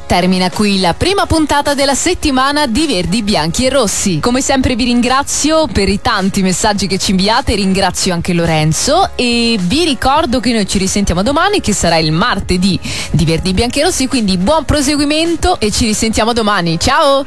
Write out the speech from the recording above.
termina qui la prima puntata della settimana di Verdi, Bianchi e Rossi. Come sempre vi ringrazio per i tanti messaggi che ci inviate, ringrazio anche Lorenzo e vi ricordo che noi ci risentiamo domani, che sarà il martedì di Verdi, Bianchi e Rossi, quindi buon proseguimento e ci risentiamo domani. Ciao!